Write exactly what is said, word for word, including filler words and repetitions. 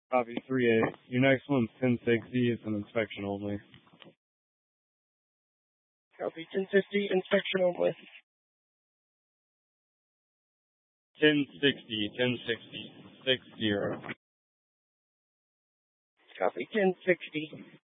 Copy three eight. Your next one's ten sixty. It's an inspection only. Copy ten fifty, inspection only. ten sixty, ten sixty, six zero. Copy ten sixty.